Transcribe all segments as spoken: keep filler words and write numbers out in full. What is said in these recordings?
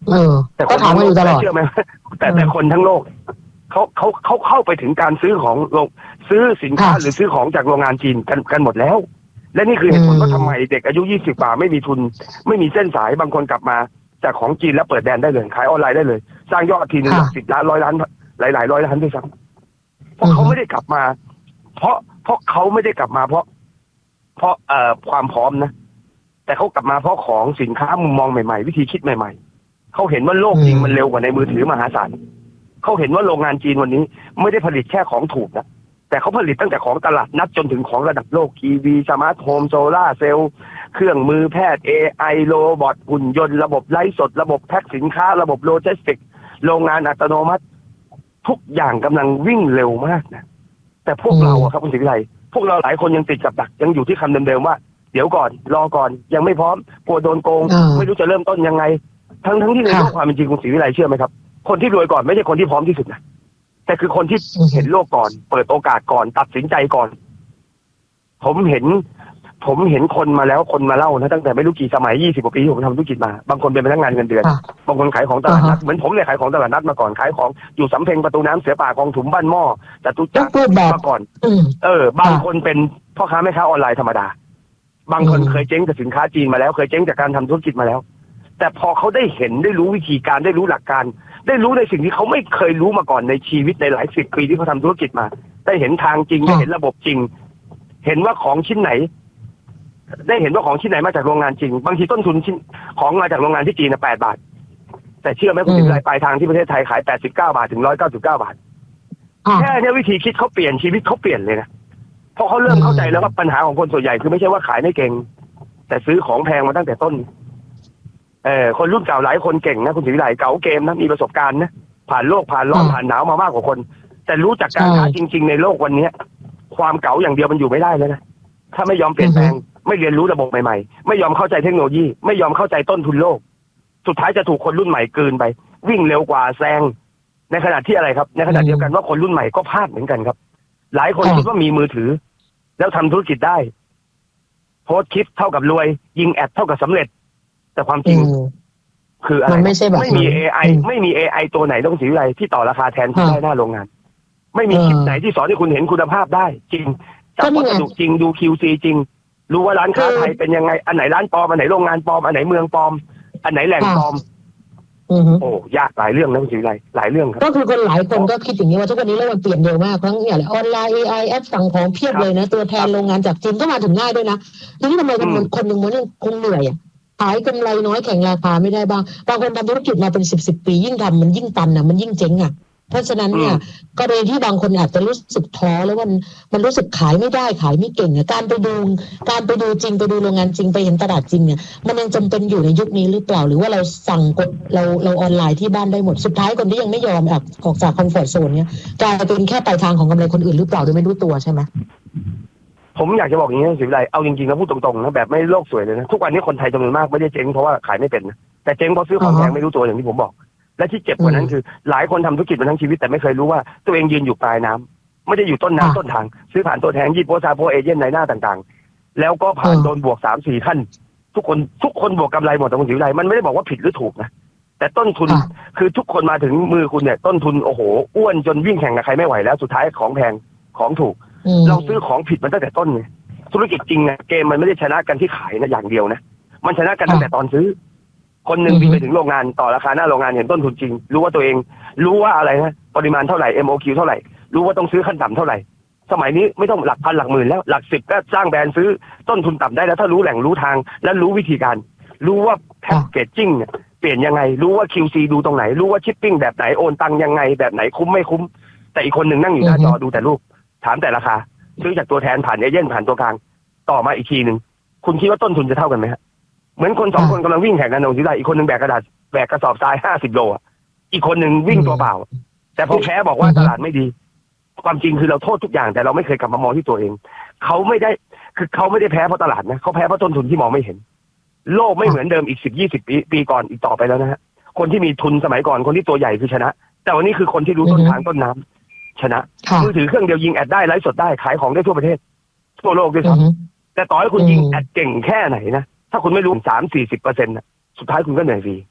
เออแต่ก็ถามมาอยู่ตลอดเชื่อไหมแต่แต่คนทั้งโลกเขาเขาเขาเข้าไปถึงการซื้อของโรงซื้อสินค้าหรือซื้อของจากโรงงานจีนกันกันหมดแล้วและนี่คือเหตุผลว่าทำไมเด็กอายุยี่สิบกว่าไม่มีทุนไม่มีเส้นสายบางคนกลับมาจากของจีนแล้วเปิดแดนได้เลยขายออนไลน์ได้เลยสร้างยอดทีนึงสิบล้านร้อยล้านหลายหลายร้อยล้านด้วยซ้ำเพราะเขาไม่ได้กลับมาเพราะเพราะเขาไม่ได้กลับมาเพราะเพราะเอ่อความพร้อมนะแต่เขากลับมาเพราะของสินค้ามุมมองใหม่ๆวิธีคิดใหม่ๆเขาเห็นว่าโลกจริงมันเร็วกว่าในมือถือมหาศาลเขาเห็นว่าโรงงานจีนวันนี้ไม่ได้ผลิตแค่ของถูกนะแต่เขาผลิตตั้งแต่ของตลาดนัดจนถึงของระดับโลกทีวีสมาร์ทโฮมโซล่าเซลล์เครื่องมือแพทย์ เอ ไอ โรบอทหุ่นยนต์ระบบไลฟ์สดระบบแพ็คสินค้าระบบโลจิสติกส์โรงงานอัตโนมัติทุกอย่างกำลังวิ่งเร็วมากนะแต่พวกเราอะครับคุณศรีวิไลพวกเราหลายคนยังติดกับดักยังอยู่ที่คำเดิมๆว่าเดี๋ยวก่อนรอก่อนยังไม่พร้อมกลัวโดนโกงไม่รู้จะเริ่มต้นยังไงทั้งทั้งที่ในโลกความเป็นจริงคุณศรีวิไลเชื่อไหมครับคนที่รวยก่อนไม่ใช่คนที่พร้อมที่สุดนะแต่คือคนที่เห็นโลกก่อนเปิดโอกาสก่อนตัดสินใจก่อนผมเห็นผมเห็นคนมาแล้วคนมาเล่านะตั้งแต่ไม่รู้กี่สมัยยี่สิบกว่าปีที่ผมทำธุรกิจมาบางคนเป็นพนักงานเงินเดือนบางคนขายของตลาดนัดเหมือนผมเนี่ยขายของตลาดนัดมาก่อนขายของอยู่สำเพ็งประตูน้ำเสือป่ากองถุมบ้านหม้อจตุจักรมาก่อนเออบางคนเป็นพ่อค้าแม่ค้าออนไลน์ธรรมดาบางคนเคยเจ๊งจากสินค้าจีนมาแล้วเคยเจ๊งจากการทำธุรกิจมาแล้วแต่พอเขาได้เห็นได้รู้วิธีการได้รู้หลักการได้รู้ในสิ่งที่เขาไม่เคยรู้มาก่อนในชีวิตในหลายสิบปีที่เขาทำธุรกิจมาได้เห็นทางจริงได้เห็นระบบจริงเห็นว่าของชิ้นไหนได้เห็นว่าของชิ้นไหนมาจากโรงงานจริงบางทีต้นทุนชิ้นของมาจากโรงงานที่จีนนะแปดบาทแต่เชื่อไหมคุณติดรายปลายทางที่ประเทศไทยขายแปดสิบเก้าบาทถึงร้อยเก้าสิบเก้าบาทแค่นี้วิธีคิดเขาเปลี่ยนชีวิตเขาเปลี่ยนเลยนะเพราะเขาเริ่มเข้าใจแล้วว่าปัญหาของคนส่วนใหญ่คือไม่ใช่ว่าขายไม่เก่งแต่ซื้อของแพงมาตั้งแต่ต้นเออคนรุ่นเก่าหลายคนเก่งนะคุณศรีวิไลเก่าเกมนะมีประสบการณ์นะผ่านโลกผ่านร้อนผ่านหนาวมามากกว่าคนแต่รู้จักการค้าจริงๆในโลกวันนี้ความเก่าอย่างเดียวมันอยู่ไม่ได้แล้วนะถ้าไม่ยอมเปลี่ยนแปลงไม่เรียนรู้ระบบใหม่ๆไม่ยอมเข้าใจเทคโนโลยีไม่ยอมเข้าใจต้นทุนโลกสุดท้ายจะถูกคนรุ่นใหม่กลืนไปวิ่งเร็วกว่าแซงในขณะที่อะไรครับในขณะเดียวกันว่าคนรุ่นใหม่ก็พลาดเหมือนกันครับหลายคนคิดว่ามีมือถือแล้วทำธุรกิจได้โพสต์คลิปเท่ากับรวยยิงแอดเท่ากับสำเร็จแต่ความจริงคืออะไรไม่ไม่มี เอ ไอ ไม่มี เอ ไอ ตัวไหนต้องศรีวิไลที่ต่อราคาแทนคุณได้หน้าโรงงานไม่มีคลิปไหนที่สอนให้คุณเห็นคุณภาพได้จริงจับวัสดุจริงดู คิว ซี จริงรู้ว่าร้านค้าไทยเป็นยังไงอันไหนร้านปลอมอันไหนโรงงานปลอมอันไหนเมืองปลอมอันไหนแหล่งปลอมโอ้ยากหลายเรื่องนะคุณศรีวิไลหลายเรื่องครับก็คือคนหลายคนก็คิดอย่างนี้ว่าทุกวันนี้โลกมันเปลี่ยนเร็วมากทั้งเนี่ยออนไลน์ เอ ไอ แอปสั่งของเพียบเลยนะตัวแทนโรงงานจากจีนก็มาถึงง่ายด้วยนะทีนี้ทำไมคนคนหนึ่งมันคงเหนื่อยอ่ะขายกำไรน้อยแข่งราคาไม่ได้บ้างบางคนทำธุรกิจมาเป็นสิบสิบปียิ่งทำมันยิ่งตันอ่ะมันยิ่งเจ๊งอ่ะเพราะฉะนั้นเนี่ยกรณีที่บางคนอาจจะรู้สึกท้อแล้วมันมันรู้สึกขายไม่ได้ขายไม่เก่งอ่ะการไปดูการไปดูจริงไปดูโรงงานจริงไปเห็นตลาดจริงเนี่ยมันยังจำเป็นอยู่ในยุคนี้หรือเปล่าหรือว่าเราสั่งกดเราเราออนไลน์ที่บ้านได้หมดสุดท้ายคนที่ยังไม่ยอมออกออกจากคอมฟอร์ตโซนเนี่ยกลายเป็นแค่ปลายทางของกำไรคนอื่นหรือเปล่าโดยไม่รู้ตัวใช่ไหมผมอยากจะบอกอย่างนี้ศรีวิไลเอาจริงๆแล้วพูดตรงๆนะแบบไม่โลกสวยเลยนะทุกวันนี้คนไทยจำนวนมากไม่ได้เจ๊งเพราะว่าขายไม่เป็นนะแต่เจ๊งเพราะซื้อของแพงไม่รู้ตัวอย่างที่ผมบอกและที่เจ็บกว่านั้นคือหลายคนทำธุรกิจมาทั้งชีวิตแต่ไม่เคยรู้ว่าตัวเองยืนอยู่ปลายน้ำไม่ได้อยู่ต้นน้ำต้นทางซื้อผ่านตัวแทนยี่ปัวซาโพเอเจนต์ในหน้าต่างๆแล้วก็ผ่านโดนบวกสามสี่ขั้นทุกคนทุกคนบวกกำไรหมดแต่คุณศรีวิไลมันไม่ได้บอกว่าผิดหรือถูกนะแต่ต้นทุนคือทุกคนมาถึงมือคุณเนี่ยต้นทุนโอ้โหอ้วนจนวิ่งแข่งกับใครไม่ไหวแล้วสุดท้ายของแพงของถูกเราซื้อของผิดมันตั้งแต่ต้นไงธุรกิจจริงนะเกมมันไม่ได้ชนะกันที่ขายนะอย่างเดียวนะมันชนะกันตั้งแต่ตอนซื้อคนหนึ่งบินไปถึงโรงงานต่อราคาหน้าโรงงานเห็นต้นทุนจริงรู้ว่าตัวเองรู้ว่าอะไรนะปริมาณเท่าไหร่ เอ็ม โอ คิว เท่าไหร่รู้ว่าต้องซื้อขั้นต่ำเท่าไหร่สมัยนี้ไม่ต้องหลักพันหลักหมื่นแล้วหลักสิบก็สร้างแบรนด์ซื้อต้นทุนต่ำได้แล้วถ้ารู้แหล่งรู้ทางและรู้วิธีการรู้ว่าแพ็คเกจจิ้งเนี่ยเปลี่ยนยังไงรู้ว่า คิว ซี ดูตรงไหนรู้ว่าชิปปิ้งแบบไหนโอนตังยังไงแบบไหนคุ้มไม่คุ้มแต่อีกคนหนึ่งนั่งอยู่หน้าจอดูแต่รูปถามแต่ราคาซื้อจากตัวแทนผ่านเอเจนต์ผ่านตัวกลางต่อมาอีกทีหนึ่งคุณคิดว่าต้นทุนจะเท่ากันไหมฮะเหมือนคนสองคนกำลังวิ่งแข่งกันตรงที่ใดอีกคนหนึ่งแบกกระดาษแบกกระสอบทรายห้าสิบโลอ่ะอีกคนหนึ่งวิ่งตัวเปล่าแต่พอแพ้บอกว่าตลาดไม่ดีความจริงคือเราโทษทุกอย่างแต่เราไม่เคยกลับมามองที่ตัวเองเขาไม่ได้คือเขาไม่ได้แพ้เพราะตลาดนะเขาแพ้เพราะต้นทุนที่มองไม่เห็นโลกไม่เหมือนเดิมอีกสิบยี่สิบปีปีก่อนอีกต่อไปแล้วนะฮะคนที่มีทุนสมัยก่อนคนที่ตัวใหญ่คือชนะแต่วันนี้คือคนที่รู้ต้นทางต้นน้ำชนะมือถือเครื่องเดียวยิงแอดได้ไลฟ์สดได้ขายของได้ทั่วประเทศทั่วโลกด้วยซ้ำแต่ต่อให้คุณยิงแอดเก่งแค่ไหนนะถ้าคุณไม่รู้สามสี่สิบเปอร์เซ็นต์สุดท้ายคุณก็เหนื่อยฟรี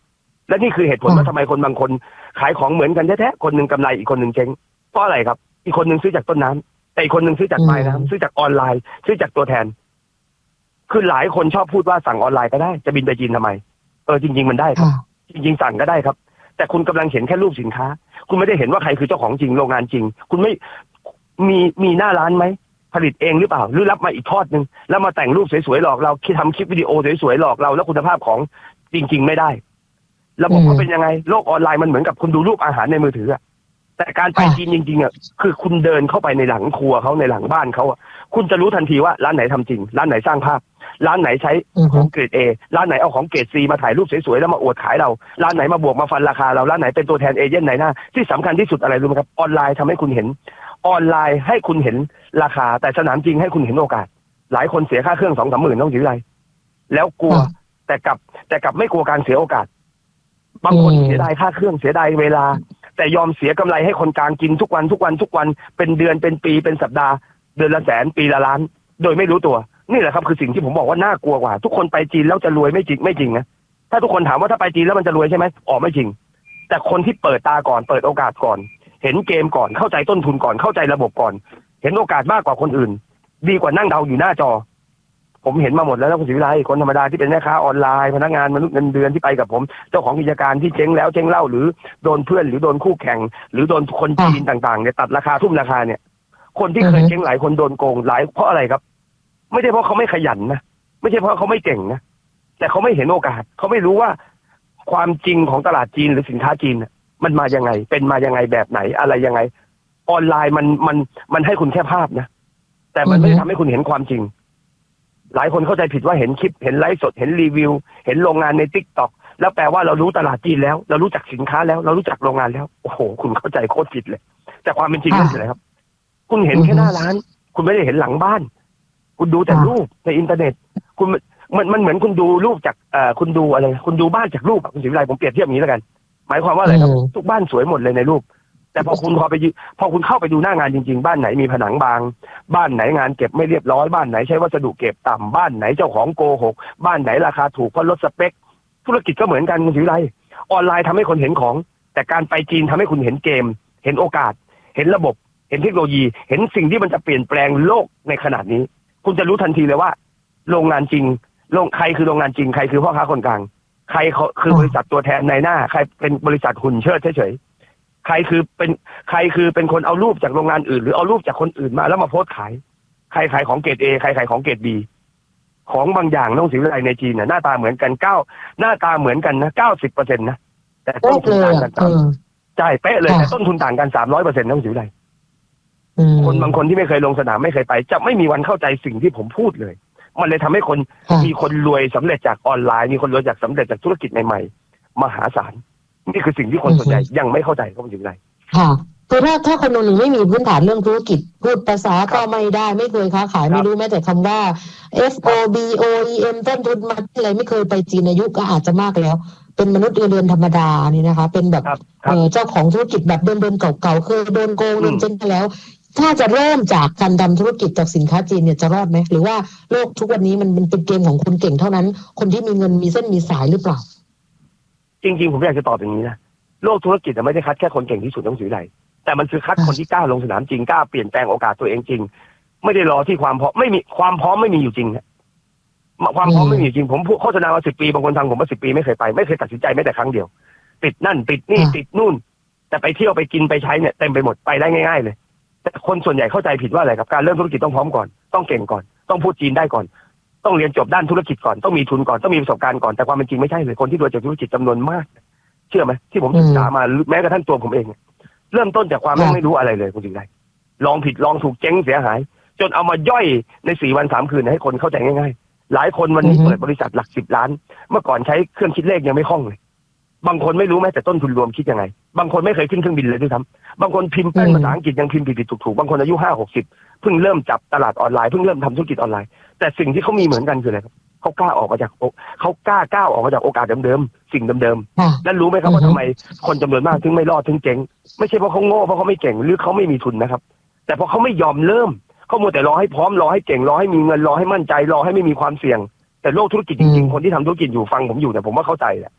และนี่คือเหตุผลว่าทำไมคนบางคนขายของเหมือนกันแท้ๆคนหนึ่งกำไรอีกคนหนึ่งเจ๊งเพราะอะไรครับอีกคนหนึ่งซื้อจากต้นน้ำแต่อีกคนหนึ่งซื้อจากปลายน้ำซื้อจากออนไลน์ซื้อจากตัวแทนคือหลายคนชอบพูดว่าสั่งออนไลน์ก็ได้จะบินไปจีนทำไมเออจริงๆมันได้ครับจริงๆสั่งก็ได้ครับแต่คุณกำลังเห็นแค่รูปสินค้าคุณไม่ได้เห็นว่าใครคือเจ้าของจริงโรงงานจริงคุณไม่มีมีหน้าร้านไหมผลิตเองหรือเปล่าหรือรับมาอีกทอดนึงแล้วมาแต่งรูปสวยๆหลอกเราคิดทำคลิปวิดีโอสวยๆหลอกเราแล้วคุณภาพของจริงๆไม่ได้ระบบเขาเป็นยังไงโลกออนไลน์มันเหมือนกับคุณดูรูปอาหารในมือถืออะแต่การไปจีนจริงๆอ่ะคือคุณเดินเข้าไปในหลังครัวเขาในหลังบ้านเขาอ่ะคุณจะรู้ทันทีว่าร้านไหนทำจริงร้านไหนสร้างภาพร้านไหนใช้ของเกรด A ร้านไหนเอาของเกรด C มาถ่ายรูปสวยๆแล้วมาอวดขายเราร้านไหนมาบวกมาฟันราคาเราร้านไหนเป็นตัวแทนเอเจนต์ไหนหน้าที่สำคัญที่สุดอะไรรู้ไหมครับออนไลน์ทำให้คุณเห็นออนไลน์ให้คุณเห็นราคาแต่สนามจริงให้คุณเห็นโอกาสหลายคนเสียค่าเครื่องสองสามหมื่นต้องถืออะไรแล้วกลัวแต่กลับแต่กลับไม่กลัวการเสียโอกาสบางคนเสียดายค่าเครื่องเสียดายเวลาแต่ยอมเสียกำไรให้คนกลางกินทุกวันทุกวันทุกวันเป็นเดือนเป็นปีเป็นสัปดาห์เดือนละแสนปีละล้านโดยไม่รู้ตัวนี่แหละครับคือสิ่งที่ผมบอกว่าน่ากลัวกว่าทุกคนไปจีนแล้วจะรวยไม่จริงไม่จริงนะถ้าทุกคนถามว่าถ้าไปจีนแล้วมันจะรวยใช่ไหมอ๋อไม่จริงแต่คนที่เปิดตาก่อนเปิดโอกาสก่อนเห็นเกมก่อนเข้าใจต้นทุนก่อนเข้าใจระบบก่อนเห็นโอกาสมากกว่าคนอื่นดีกว่านั่งเดาอยู่หน้าจอผมเห็นมาหมดแล้วแล้วคุณศิวิไลคนธรรมดาที่เป็นแม่ค้าออนไลน์พนักงานมนุษย์เงินเดือนที่ไปกับผมเจ้าของกิจการที่เจ๊งแล้วเจ๊งเล่าหรือโดนเพื่อนหรือโดนคู่แข่งหรือโดนคนจีนต่างๆเนี่ยตัดราคาทุ่มราคาเนี่ยคนที่เคยเจ๊งหลายคนโดนโกงหลายเพราะอะไรครับไม่ใช่เพราะเขาไม่ขยันนะไม่ใช่เพราะเขาไม่เก่งนะแต่เขาไม่เห็นโอกาสเขาไม่รู้ว่าความจริงของตลาดจีนหรือสินค้าจีนมันมายังไงเป็นมายังไงแบบไหนอะไรยังไงออนไลน์มันมันมันให้คุณแค่ภาพนะแต่มันไม่ได้ทำให้คุณเห็นความจริงหลายคนเข้าใจผิดว่าเห็นคลิปเห็นไลฟ์สดเห็นรีวิวเห็นโรงงานใน TikTok แล้วแปลว่าเรารู้ตลาดจีนแล้วเรารู้จักสินค้าแล้วเรารู้จักโรงงานแล้วโอ้โหคุณเข้าใจโคตรผิดเลยแต่ความเป็นจริงนั่นคืออะไรครับคุณเห็นแค่หน้าร้านคุณไม่ได้เห็นหลังบ้านคุณดูแต่รูปในอินเทอร์เน็ตคุณมันมันเหมือนคุณดูรูปจากเอ่อคุณดูอะไรคุณดูบ้านจากรูปคุณศิวิไลผมเปรียบเทียบอย่างนี้แล้วกันหมายความว่าอะไรครับทุกบ้านสวยหมดเลยในรูปแต่พอคุณพอไปพอคุณเข้าไปดูหน้างานจริงๆบ้านไหนมีผนังบางบ้านไหนงานเก็บไม่เรียบร้อยบ้านไหนใช้วัสดุเก็บต่ำบ้านไหนเจ้าของโกหกบ้านไหนราคาถูกเพราะลดสเปคธุรกิจก็เหมือนกันคุณศิวิไลออนไลน์ทำให้คนเห็นของแต่การไปจีนทำให้คุณเห็นเกมเห็นโอกาสเห็นระบบเห็นเทคโนโลยีเห็นสิ่งที่มันจะเปลี่ยนแปลงโลกในขนาดนี้คุณจะรู้ทันทีเลยว่าโรงงานจริงโรงใครคือโรงงานจริงใครคือพ่อค้าคนกลางใครคือบริษัทตัวแทนในหน้าใครเป็นบริษัทหุ่นเชิดเฉยใครคือเป็นใครคือเป็นคนเอารูปจากโรงงานอื่นหรือเอารูปจากคนอื่นมาแล้วมาโพสต์ขายใครขายของเกรด A ใครขายของเกรด B ของบางอย่างน้องศิวิไลในจีนน่ะหน้าตาเหมือนกันเก้าหน้าตาเหมือนกันนะเก้าสิบเปอร์เซ็นต์นะแต่ต้นทุนต่างกันใช่เป๊ะเลยแต่ต้นทุนต่างกันสามร้อยเปอร์เซ็นต์น้องศิวิไลคนบางคนที่ไม่เคยลงสนามไม่เคยไปจะไม่มีวันเข้าใจสิ่งที่ผมพูดเลยมันเลยทำให้คนมีคนรวยสำเร็จจากออนไลน์มีคนรวยจากสำเร็จจากธุรกิจใหม่ๆมหาศาลนี่คือสิ่งที่คนส่วนใหญ่ยังไม่เข้าใจก็เป็นอย่างไรค่ะคือถ้าถ้าคนหนึ่งไม่มีพื้นฐานเรื่องธุรกิจพูดภาษาก็ไม่ได้ไม่เคยค้าขายไม่รู้แม้แต่คำว่า F O B O E M ต้นทุนมาอะไรไม่เคยไปจีนอายุก็อาจจะมากแล้วเป็นมนุษย์เงินเดือนธรรมดานี่นะคะเป็นแบบเจ้าของธุรกิจแบบเดิมๆเก่าๆเคยโดนโกงโดนเจ๊งไปแล้วถ้าจะเริ่มจากการทำธุรกิจจากสินค้าจีนเนี่ยจะรอดไหมหรือว่าโลกทุกวันนี้มันเป็นเกมของคนเก่งเท่านั้นคนที่มีเงินมีเส้นมีสายหรือเปล่าจริงๆผมอยากจะตอบอย่างนี้นะโลกธุรกิจไม่ได้คัดแค่คนเก่งที่สุดต้องสื่อใดแต่มันคือคัดคนที่กล้าลงสนามจริงกล้าเปลี่ยนแปลงโอกาสตัวเองจริงไม่ได้รอที่ความพร้อมไม่มีความพร้อมไม่มีอยู่จริงความพร้อมไม่มีอยู่จริงผมพูดโฆษณามาสิบปีบางคนฟังผมมาสิบปีไม่เคยไปไม่เคยตัดสินใจแม้แต่ครั้งเดียวติดนั่นติดนี่ติดนู่นแต่ไปเที่ยวไปกินไปใช้เนี่ยเต็มไปหมดไปได้ง่ายๆเลยแต่คนส่วนใหญ่เข้าใจผิดว่าอะไรครับการเริ่มธุรกิจต้องพร้อมก่อนต้องเก่งก่อนต้องพูดจีนได้ก่อนต้องเรียนจบด้านธุรกิจก่อนต้องมีทุนก่อนต้องมีประสบการณ์ก่อนแต่ความเป็นจริงไม่ใช่เลยคนที่รวยจากธุรกิจจำนวนมากเชื่อไหมที่ผมศึกษามาแม้กระทั่งตัวผมเองเริ่มต้นจากความไม่รู้อะไรเลยคุณจริงได้ลองผิดลองถูกเจ๊งเสียหายจนเอามาย่อยในสี่วันสามคืนให้คนเข้าใจง่ายๆหลายคนวันนี้เปิดบริษัทหลักสิบล้านเมื่อก่อนใช้เครื่องคิดเลขยังไม่คล่องเลยบางคนไม่รู้แม้แต่ต้นทุนรวมคิดยังไงบางคนไม่เคยขึ้นเครื่องบินเลยด้วยซ้ำบางคนพิมพ์แป้นภาษาอังกฤษยังพิมพ์ผิดๆถูกๆบางคนอายุห้าหกสิบเพิ่งเริ่มจับตลาดออนไลน์เพิ่งเริ่มทำธุรกิจออนไลน์แต่สิ่งที่เขามีเหมือนกันคืออะไรครับเขากล้าออกมาจากเขากล้าก้าวออกมาจากโอกาสเดิมๆสิ่งเดิมๆแล้วรู้ไหมครับว่าทำไมคนจำนวนมากถึงไม่รอดถึงเจ๊งไม่ใช่เพราะเขาโง่เพราะเขาไม่เก่งหรือเขาไม่มีทุนนะครับแต่เพราะเขาไม่ยอมเริ่มเขามัวแต่รอให้พร้อมรอให้เก่งรอให้มีเงินรอให้มั่นใจรอให้ไม่มีความเสี่ยงแต่โลกธุรกิจจริงๆคนที่ทำธุรกิจอยู่ฟังผมอยู่เนี่ยผมว่าเข้าใจแหละ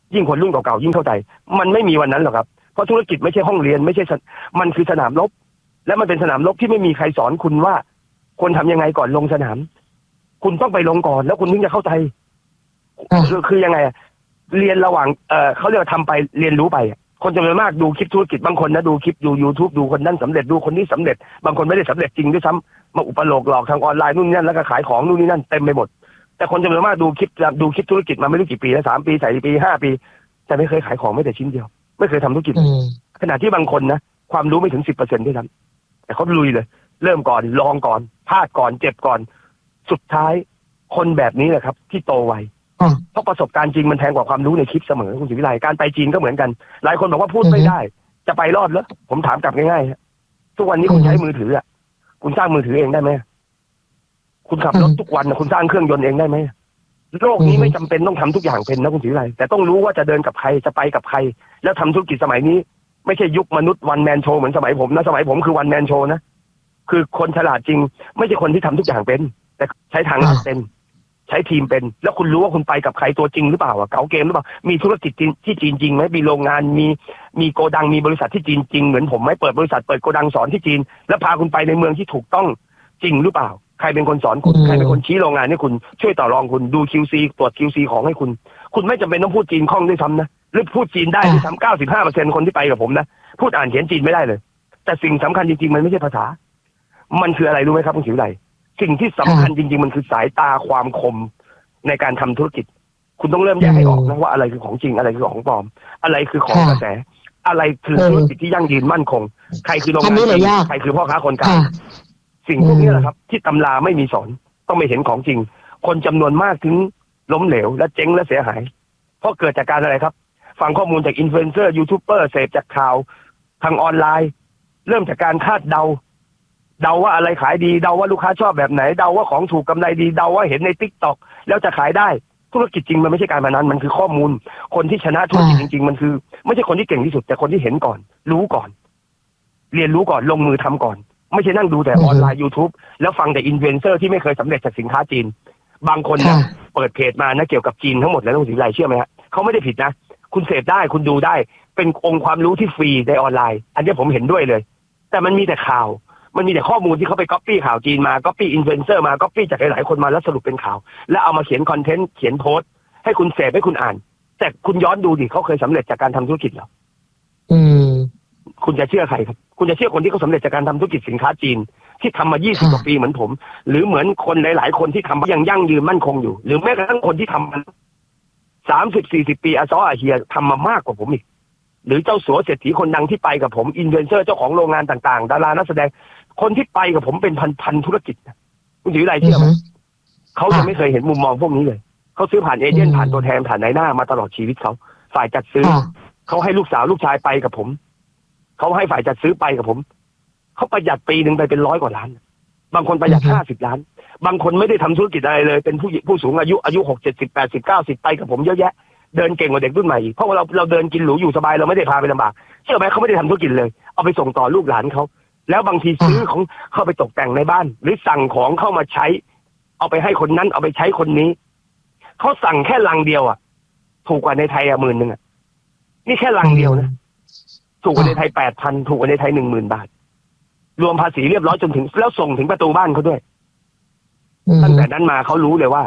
ยิ่งคนรุ่นเก่าๆยิ่งเข้าใจมันไม่มีวันนั้นหรอกครับเพราะธุรกิจไม่ใช่ห้องเรียนไม่ใช่มันคือสนามรบและมันเป็นสนามรบที่ไม่มีใครสอนคุณว่าควรทำยังไงก่อนลงสนามคุณต้องไปลงก่อนแล้วคุณถึงจะเข้าใจคือคือยังไงเรียนระหว่างเออเขาเรียกว่าทำไปเรียนรู้ไปคนจำนวนมากดูคลิปธุรกิจบางคนนะดูคลิปดู YouTube ดูคนนั้นสำเร็จดูคนนี้สำเร็จบางคนไม่ได้สำเร็จจริงด้วยซ้ำมาอุปโลกหลอกทางออนไลน์นู่นนี่นั่นแล้วก็ขายของนู่นนี่นั่นเต็มไปหมดแต่คนจำนวนมากดูคลิปดูคลิปธุรกิจมาไม่รู้กี่ปีแล้วสามปีสี่ปีห้าปีแต่ไม่เคยขายของไม่แต่ชิ้นเดียวไม่เคยทำธุรกิจขณะที่บางคนนะความรู้ไม่ถึงสิบเปอร์เซ็นต์ด้วยซ้ำแต่เขาลุยเลยเริ่มก่อนลองก่อนพลาดก่อนเจ็บก่อนสุดท้ายคนแบบนี้แหละครับที่โตไวเพราะประสบการณ์จริงมันแพงกว่าความรู้ในคลิปเสมอคุณศิวิไลการไปจีนก็เหมือนกันหลายคนบอกว่าพูดไม่ได้จะไปรอดเหรอผมถามกลับง่ายๆทุกวันนี้คุณใช้มือถืออ่ะคุณสร้างมือถือเองได้ไหมคุณขับรถทุกวันคุณสร้างเครื่องยนต์เองได้ไหมโลกนี้ไม่จำเป็นต้องทำทุกอย่างเป็นนะคุณศิวิไลแต่ต้องรู้ว่าจะเดินกับใครจะไปกับใครแล้วทำธุรกิจสมัยนี้ไม่ใช่ยุคมนุษย์วันแมนโชว์เหมือนสมัยผมนะสมัยผมคือวันแมนโชว์นะคือคนฉลาดจริงไม่ใช่คนที่ทำทุกอย่างเป็นแต่ใช้ทางลัดเป็นใช้ทีมเป็นแล้วคุณรู้ว่าคุณไปกับใครตัวจริงหรือเปล่าอ่ะเก๋าเกมหรือเปล่ามีธุรกิจที่จีนจริงไหมมีโรงงานมีมีโกดังมีบริษัทที่จีนจริงเหมือนผมไหมเปิดบริษัทเปิดโกดังสอนที่จีนแล้วพาคุณไปในเมืองที่ถูกต้องจริงหรือเปล่าใครเป็นคนสอนคุณใครเป็นคนชี้โรงงานให้คุณช่วยต่อรองคุณดู คิว ซี ตรวจ คิว ซี ของให้คุณคุณไม่จำเป็นต้องพูดจีนคล่องด้วยซ้ำนะหรือพูดจีนได้ด้วยซ้ำเก้าสิบห้าเปอร์เซ็นต์คนที่ไปกับผมนะพูดอ่านเขียนจีนไม่ได้เลยแต่สิ่งสำคัญจริงๆมันไม่ใช่ภาษามันคืออะไรรู้ไหมครับคุณศิวิไลสิ่งที่สำคัญจริงๆมันคือสายตาความคมในการทำธุรกิจคุณต้องเริ่มแยกให้ออกนะว่าอะไรคือของจริงอะไรคือของปลอมอะไรคือของกระแสอะไรคือธุรกิจที่ยั่งยืนมั่นคงใครคือโรงงานจริงใครคือพ่อค้าคนกลางสิ่งพวกนี้แหละครับที่ตำราไม่มีสอนต้องไม่เห็นของจริงคนจำนวนมากถึงล้มเหลวและเจ๊งและเสียหายเพราะเกิดจากการอะไรครับฟังข้อมูลจากอินฟลูเอนเซอร์ยูทูบเบอร์เสพจากข่าวทางออนไลน์เริ่มจากการคาดเดาเดาว่าอะไรขายดีเดาว่าลูกค้าชอบแบบไหนเดาว่าของถูกกำไรดีเดาว่าเห็นใน ติ๊กต็อก แล้วจะขายได้ธุรกิจจริงมันไม่ใช่การพนันมันคือข้อมูลคนที่ชนะธุรกิจจริงๆมันคือไม่ใช่คนที่เก่งที่สุดแต่คนที่เห็นก่อนรู้ก่อนเรียนรู้ก่อนลงมือทำก่อนไม่ใช่นั่งดูแต่ออนไลน์ YouTube แล้วฟังแต่อินฟลูเอนเซอร์ที่ไม่เคยสำเร็จจากสินค้าจีนบางคนนะเปิดเพจมานะเกี่ยวกับจีนทั้งหมดแล้วต้องสิไรเชื่อไหมฮะเขาไม่ได้ผิดนะคุณเสพได้คุณดูได้เป็นองค์ความรู้ที่ฟรีในออนไลน์อันนี้ผมเห็นด้วยเลยแต่มันมีแต่ข่าวมันมีแต่ข้อมูลที่เขาไปก๊อปปี้ข่าวจีนมาก๊อปปี้อินฟลูเอนเซอร์มาก๊อปปี้จากหลายๆคนมาแล้วสรุปเป็นข่าวแล้วเอามาเขียนคอนเทนต์เขียนโพสต์ให้คุณเสพให้คุณอ่านแต่คุณย้อนดูดิเขาเคยสำเร็จจากการทำธุรกิจเหรออืมคุณจะเชื่อใครครับคุณจะเชื่อคนที่เขาสำเร็จจากการทำธุรกิจสินค้าจีนที่ทำมายี่สิบกว่าปีเหมือนผมหรือเหมือนคนหลายๆคนที่ทำยังยั่งยืนมั่นคงอยู่หรือแม้กระทั่งคนที่ทำมันสามสิบสี่สิบปีอาซออาเฮียทำมามากกว่าผมอีกหรือเจ้าสัวเศรษฐีคนดังที่ไปกับผมอินฟลูเอนเซอร์เจ้าของโรงงานต่างๆดารานักแสดงคนที่ไปกับผมเป็นพันๆธุรกิจคุณถืออะไรเชื่อไหมเขาจะไม่เคยเห็นมุมมองพวกนี้เลยเขาซื้อผ่านเอเจนต์ผ่านตัวแทนผ่านนายหน้ามาตลอดชีวิตเขาฝ่ายจัดซื้อเขาให้ลูกสาวลูกชายไปกับผมเขาให้ฝ่ายจัดซื้อไปกับผมเขาประหยัดปีหนึ่งไปเป็นร้อยกว่าล้านบางคนประหยัดห้าสิบล้านบางคนไม่ได้ทำธุรกิจอะไรเลยเป็นผู้ผู้สูงอายุอายุหกเจ็ดสิบแปดสิบเก้าสิบไปกับผมเยอะแยะเดินเก่งกว่าเด็กรุ่นใหม่เพราะว่าเราเราเดินกินหรูอยู่สบายเราไม่ได้พาไปลำบากเชื่อไหมเขาไม่ได้ทำธุรกิจเลยเอาไปส่งต่อลูกหลานเขาแล้วบางทีซื้อของเข้าไปตกแต่งในบ้านหรือสั่งของเข้ามาใช้เอาไปให้คนนั้นเอาไปใช้คนนี้เขาสั่งแค่ลังเดียวอ่ะถูกกว่าในไทยอ่ะหมื่นหนึ่งอ่ะนี่แค่ลังเดียวนะถูกกว่าในไทยแปดพันถูกกว่าในไทยหนึ่งหมื่นบาทรวมภาษีเรียบร้อยจนถึงแล้วส่งถึงประตูบ้านเขาด้วยตั้งแต่นั้นมาเขารู้เลยว่า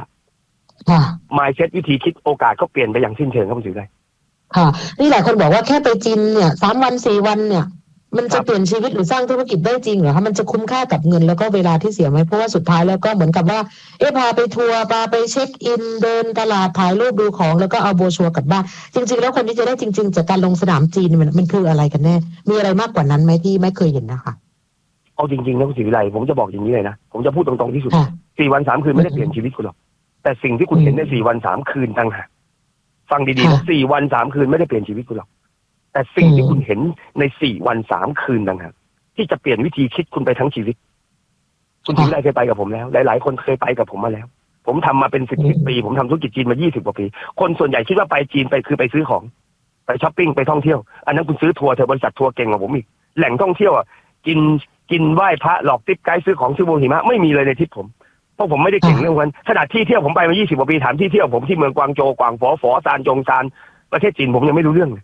mindset วิธีคิดโอกาสก็เปลี่ยนไปอย่างสิ้นเชิงครับคุณสุริยค่ะนี่หลายคนบอกว่าแค่ไปจีนเนี่ยสามวันสี่วันเนี่ยมันจะเปลี่ยนชีวิตหรือสร้างธุรกิจได้จริงเหรอคะมันจะคุ้มค่ากับเงินแล้วก็เวลาที่เสียไหมเพราะว่าสุดท้ายแล้วก็เหมือนกับว่าเอ๊ะพาไปทัวร์พาไปเช็คอินเดินตลาดถ่ายรูปดูของแล้วก็เอาโบรชัวร์กลับบ้านจริงๆแล้วคนที่จะได้จริงๆจากการลงสนามจีนมันมันคืออะไรกันแน่มีอะไรมากกว่านั้นไหมที่ไม่เคยเห็นนะคะเอาจริงๆนะคุณศิวิไลผมจะบอกอย่างนี้เลยนะผมจะพูดตรงๆที่สุดสี่วันสามคืนไม่ได้เปลี่ยนชีวิตคุณหรอกแต่สิ่งที่คุณเห็นในสี่วันสามคืนต่างหากฟังดีๆนะสี่วันสามคืนไม่ได้เปลี่ยนชีวิตคุณหรอกแต่สิ่งที่คุณเห็นในสี่วันสามคืนต่างหากที่จะเปลี่ยนวิธีคิดคุณไปทั้งชีวิตคุณศิวิไลเคยไปกับผมแล้วหลายๆคนเคยไปกับผมมาแล้วผมทำมาเป็นสิบสิบปีผมทำธุรกิจจีนมายี่สิบกว่าปีคนส่วนใหญ่คิดว่าไปจีนไปคือไปซื้อของไปช้อปปิ้งไปท่องเที่ยวอันนั้นคุณซื้อทัวร์เธอบริษัททัวร์เก่งกว่าผมอีกแหล่งท่องเที่ยวอ่ะกินกินไหว้พระหลอกติ๊บไกด์ซื้อของซื้อโบหิมะไม่มีเลยในทริปผมเพราะผมไม่ได้เก่งเรื่องนั้นขนาดที่เที่ยวผมไปมายี่สิบกว่าปีถามที่เที่ยวผมที่เมืองกวางโจวกวางฝอฝอซานจงซานประเทศจีนผมยังไม่รู้เรื่องเลย